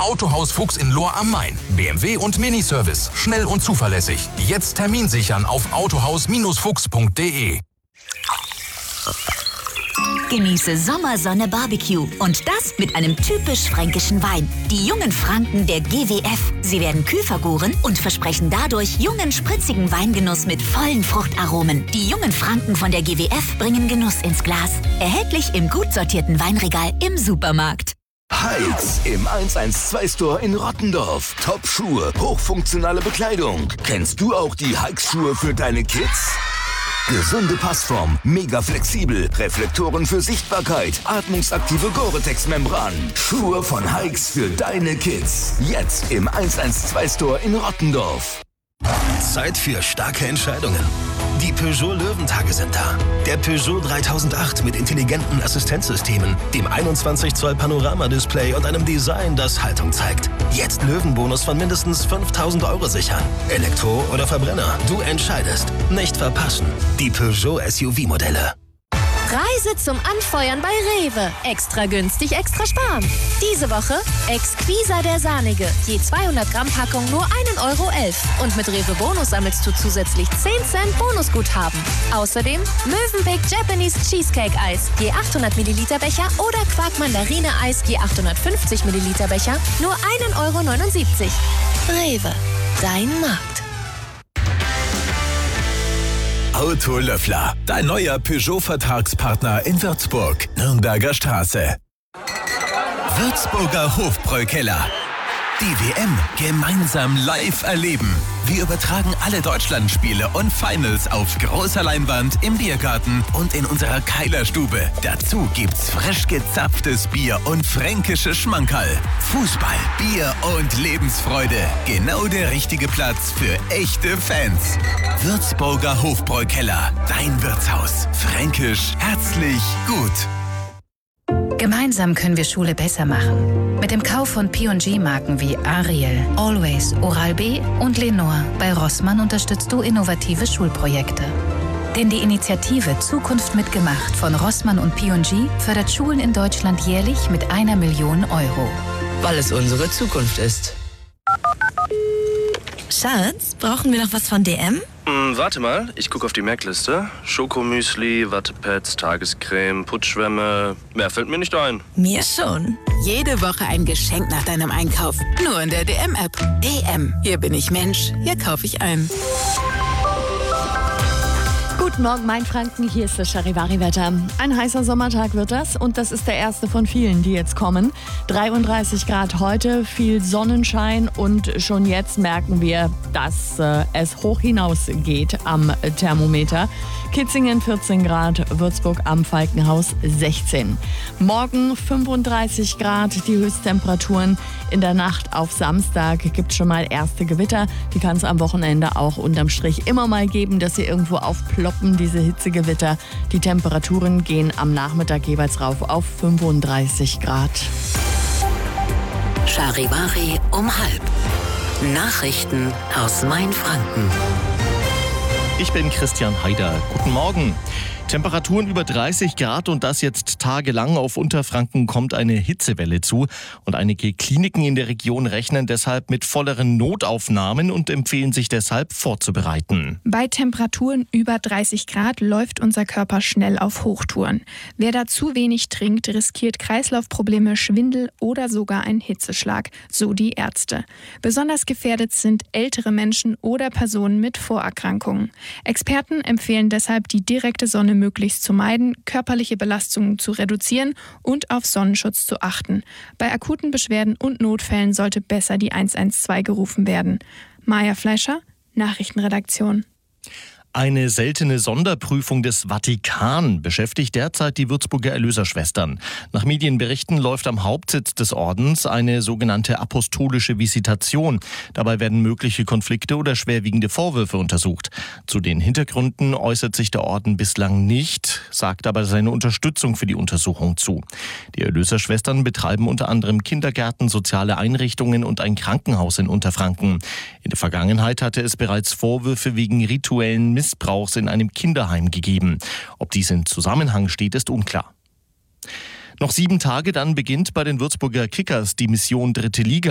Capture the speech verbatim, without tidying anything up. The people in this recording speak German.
Autohaus Fuchs in Lohr am Main. B M W und Miniservice. Schnell und zuverlässig. Jetzt Termin sichern auf autohaus Bindestrich fuchs punkt de. Genieße Sommersonne Barbecue und das mit einem typisch fränkischen Wein. Die jungen Franken der G W F. Sie werden kühl vergoren und versprechen dadurch jungen, spritzigen Weingenuss mit vollen Fruchtaromen. Die jungen Franken von der G W F bringen Genuss ins Glas. Erhältlich im gut sortierten Weinregal im Supermarkt. Hikes im eins eins zwei Store in Rottendorf. Top-Schuhe, hochfunktionale Bekleidung. Kennst du auch die Hikes-Schuhe für deine Kids? Gesunde Passform, mega flexibel, Reflektoren für Sichtbarkeit, atmungsaktive Gore-Tex-Membran. Schuhe von Hikes für deine Kids. Jetzt im eins eins zwei Store in Rottendorf. Zeit für starke Entscheidungen. Die Peugeot Löwentage sind da. Der Peugeot dreitausendacht mit intelligenten Assistenzsystemen, dem einundzwanzig Zoll Panoramadisplay und einem Design, das Haltung zeigt. Jetzt Löwenbonus von mindestens fünftausend Euro sichern. Elektro oder Verbrenner, du entscheidest. Nicht verpassen. Die Peugeot S U V-Modelle. Reise zum Anfeuern bei Rewe. Extra günstig, extra sparen. Diese Woche Exquisa der Sahnige. Je zweihundert Gramm Packung nur ein Euro elf. Und mit Rewe Bonus sammelst du zusätzlich zehn Cent Bonusguthaben. Außerdem Mövenpick Japanese Cheesecake Eis. Je achthundert Milliliter Becher oder Quark Mandarine Eis. Je achthundertfünfzig Milliliter Becher. Nur ein Euro neunundsiebzig. Rewe. Dein Markt. Autolöffler, dein neuer Peugeot-Vertragspartner in Würzburg, Nürnberger Straße. Würzburger Hofbräukeller. Die W M gemeinsam live erleben. Wir übertragen alle Deutschlandspiele und Finals auf großer Leinwand im Biergarten und in unserer Keilerstube. Dazu gibt's frisch gezapftes Bier und fränkische Schmankerl. Fußball, Bier und Lebensfreude. Genau der richtige Platz für echte Fans. Würzburger Hofbräukeller. Dein Wirtshaus. Fränkisch, herzlich, gut. Gemeinsam können wir Schule besser machen. Mit dem Kauf von P und G-Marken wie Ariel, Always, Oral-B und Lenore bei Rossmann unterstützt du innovative Schulprojekte. Denn die Initiative Zukunft mitgemacht von Rossmann und P und G fördert Schulen in Deutschland jährlich mit einer Million Euro. Weil es unsere Zukunft ist. Schatz, brauchen wir noch was von D M? Hm, warte mal, ich gucke auf die Merkliste. Schokomüsli, Wattepads, Tagescreme, Putschwämme. Mehr fällt mir nicht ein. Mir schon. Jede Woche ein Geschenk nach deinem Einkauf. Nur in der D M-App. D M. Hier bin ich Mensch. Hier kaufe ich ein. Guten Morgen, mein Franken, hier ist das Charivari-Wetter. Ein heißer Sommertag wird das und das ist der erste von vielen, die jetzt kommen. dreiunddreißig Grad heute, viel Sonnenschein und schon jetzt merken wir, dass äh, es hoch hinaus geht am Thermometer. Kitzingen vierzehn Grad, Würzburg am Falkenhaus sechzehn. Morgen fünfunddreißig Grad, die Höchsttemperaturen. In der Nacht auf Samstag gibt es schon mal erste Gewitter. Die kann es am Wochenende auch unterm Strich immer mal geben, dass sie irgendwo aufploppen, diese Hitzegewitter. Die Temperaturen gehen am Nachmittag jeweils rauf auf fünfunddreißig Grad. Charivari um halb. Nachrichten aus Mainfranken. Ich bin Christian Haider. Guten Morgen. Temperaturen über dreißig Grad und das jetzt tagelang. Auf Unterfranken kommt eine Hitzewelle zu und einige Kliniken in der Region rechnen deshalb mit volleren Notaufnahmen und empfehlen sich deshalb vorzubereiten. Bei Temperaturen über dreißig Grad läuft unser Körper schnell auf Hochtouren. Wer da zu wenig trinkt, riskiert Kreislaufprobleme, Schwindel oder sogar einen Hitzeschlag, so die Ärzte. Besonders gefährdet sind ältere Menschen oder Personen mit Vorerkrankungen. Experten empfehlen deshalb, die direkte Sonne möglichst zu meiden, körperliche Belastungen zu reduzieren und auf Sonnenschutz zu achten. Bei akuten Beschwerden und Notfällen sollte besser die eins eins zwei gerufen werden. Maja Fleischer, Nachrichtenredaktion. Eine seltene Sonderprüfung des Vatikan beschäftigt derzeit die Würzburger Erlöserschwestern. Nach Medienberichten läuft am Hauptsitz des Ordens eine sogenannte apostolische Visitation. Dabei werden mögliche Konflikte oder schwerwiegende Vorwürfe untersucht. Zu den Hintergründen äußert sich der Orden bislang nicht, sagt aber seine Unterstützung für die Untersuchung zu. Die Erlöserschwestern betreiben unter anderem Kindergärten, soziale Einrichtungen und ein Krankenhaus in Unterfranken. In der Vergangenheit hatte es bereits Vorwürfe wegen rituellen Missbrauchs in einem Kinderheim gegeben. Ob dies in Zusammenhang steht, ist unklar. Noch sieben Tage, dann beginnt bei den Würzburger Kickers die Mission Dritte Liga.